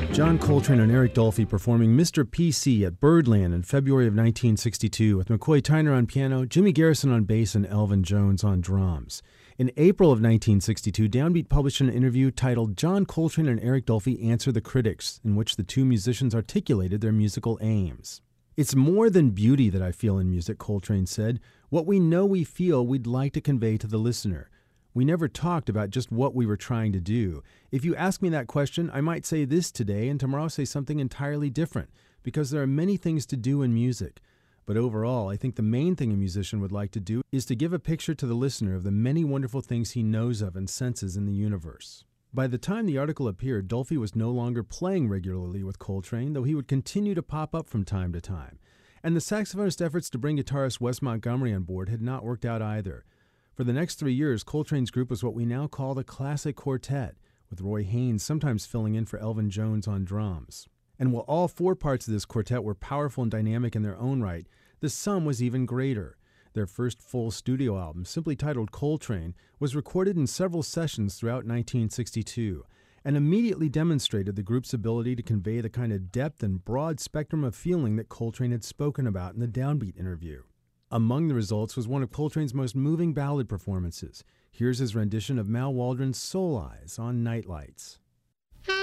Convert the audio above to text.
John Coltrane and Eric Dolphy performing Mr. PC at Birdland in February of 1962 with McCoy Tyner on piano, Jimmy Garrison on bass, and Elvin Jones on drums. In April of 1962, Downbeat published an interview titled John Coltrane and Eric Dolphy Answer the Critics, in which the two musicians articulated their musical aims. "It's more than beauty that I feel in music," Coltrane said. "What we know we feel, we'd like to convey to the listener. We never talked about just what we were trying to do. If you ask me that question, I might say this today and tomorrow say something entirely different, because there are many things to do in music. But overall, I think the main thing a musician would like to do is to give a picture to the listener of the many wonderful things he knows of and senses in the universe." By the time the article appeared, Dolphy was no longer playing regularly with Coltrane, though he would continue to pop up from time to time. And the saxophonist's efforts to bring guitarist Wes Montgomery on board had not worked out either. For the next 3 years, Coltrane's group was what we now call the classic quartet, with Roy Haynes sometimes filling in for Elvin Jones on drums. And while all four parts of this quartet were powerful and dynamic in their own right, the sum was even greater. Their first full studio album, simply titled Coltrane, was recorded in several sessions throughout 1962, and immediately demonstrated the group's ability to convey the kind of depth and broad spectrum of feeling that Coltrane had spoken about in the Downbeat interview. Among the results was one of Coltrane's most moving ballad performances. Here's his rendition of Mal Waldron's Soul Eyes on Night Lights.